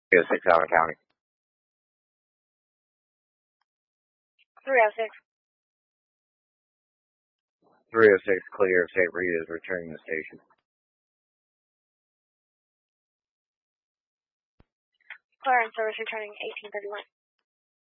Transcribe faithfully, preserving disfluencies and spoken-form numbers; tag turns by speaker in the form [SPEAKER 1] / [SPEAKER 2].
[SPEAKER 1] three oh six Allen County.
[SPEAKER 2] three oh six.
[SPEAKER 1] three oh six clear. Saint Rita is returning to the station.
[SPEAKER 2] Clear and service returning eighteen thirty-one.